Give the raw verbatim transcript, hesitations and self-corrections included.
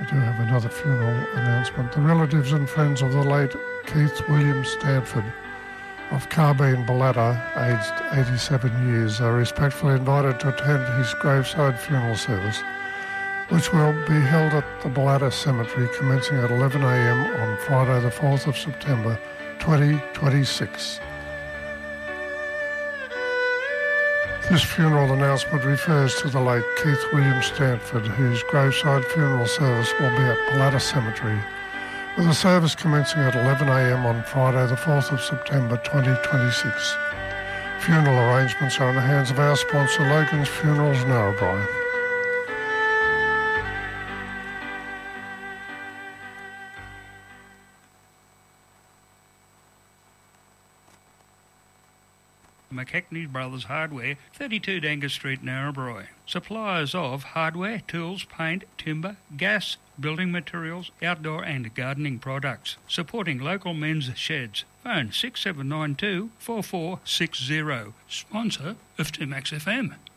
We do have another funeral announcement. The relatives and friends of the late Keith William Stanford of Carbine Ballata, aged eighty-seven years, are respectfully invited to attend his graveside funeral service, which will be held at the Ballata Cemetery commencing at eleven a m on Friday the fourth of September twenty twenty-six. This funeral announcement refers to the late Keith William Stanford, whose graveside funeral service will be at Ballata Cemetery, with a service commencing at eleven a m on Friday the fourth of September twenty twenty-six. Funeral arrangements are in the hands of our sponsor, Logan's Funerals, Narrabri. McKechnie Brothers Hardware, thirty-two Dangus Street, Narrabri. Suppliers of hardware, tools, paint, timber, gas, building materials, outdoor and gardening products. Supporting local men's sheds. Phone six seven nine two, four four six zero. Sponsor of two Max F M.